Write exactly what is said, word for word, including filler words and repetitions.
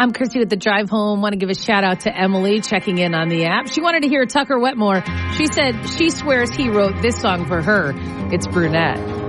I'm Christy with the drive home. Want to give a shout out to Emily checking in on the app. She wanted to hear Tucker Wetmore. She said she swears he wrote this song for her. It's Brunette.